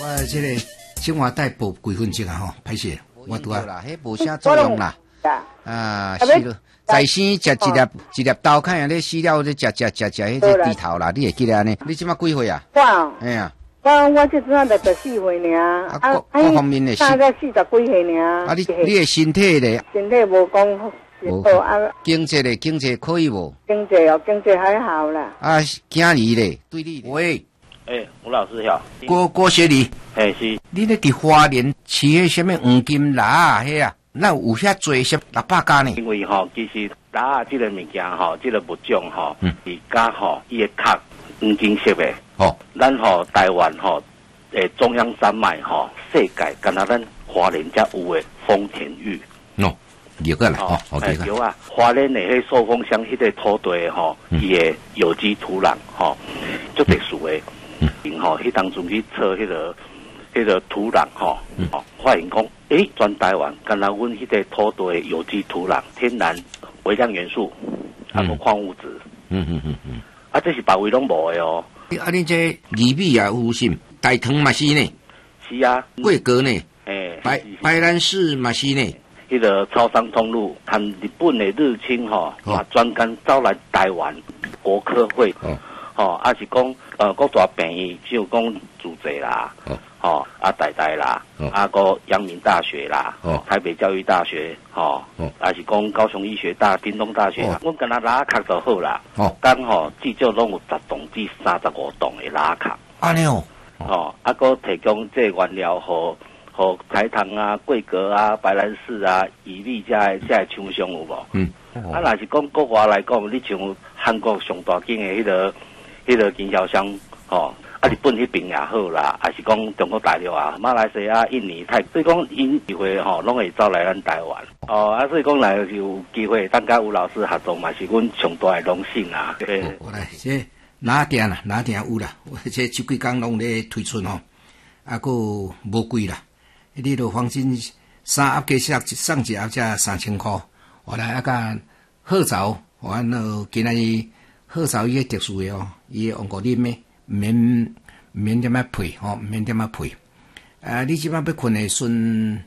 这个生活带补几分钟啊吼，歹势，我拄啊， 迄无啥作用啦。啊，是咯。在生食一粒豆，看样你死了，你食，迄个猪头啦，你会记得安尼？你即马几岁啊？哎呀， 我即阵才14岁尔， 各方面的大概40几岁尔。 啊，你的身体咧？ 身体无讲好啊。经济可以无？ 经济还好啦。 啊，囝儿咧，对你喂。 吴老师好。 郭学礼。 是。 你咧伫花莲饲迄什么黄金鸭啊？迄啊？那有遐做些600家呢？ 因为其实鸭这个物件这个物种是甲伊的壳黄金色的。咱台湾中央山脉世界敢若咱花莲才有的丰田玉。 了解啦， 对啊，花莲的迄寿丰乡迄个土地伊的有机土壤足特殊的。迄当中去测迄个土壤发现讲，全台湾敢若阮迄个土地的有机土壤，天然微量元素，还有矿物质。啊，这是别位拢无的哦。 啊，你这鱼米也有甚？大肠嘛是呢？ 是啊。 贵格呢？白兰氏嘛是呢？ 迄个超商通路，含日本的入侵嘛专干招来台湾国科会。啊是讲各大病院，就讲主席啦，台啦，个阳明大学啦，台北教育大学，还是讲高雄医学屏东大学，阮跟他拉卡就好啦。刚至少拢有10栋至35栋的拉卡。 安尼哦。 个提供这原料和台糖啊、桂格啊、白兰氏啊、伊利这厂商有无？若是讲国外来讲，你像韩国上大间的迄个经销商，日本迄边也好啦，还是讲中国大陆啊、马来西亚、印尼、泰，所以讲因机会拢会走来咱台湾。所以讲来有机会，咱甲吴老师合作嘛，是阮上大的荣幸啊。 我来，这哪点有啦？我这几工拢咧推出个无贵啦。你都放心，3盒加送一盒才3000块。我来甲贺枣，我今仔日贺枣伊个特殊的伊用过啉的，免点仔配，免点仔配。你即摆要困的顺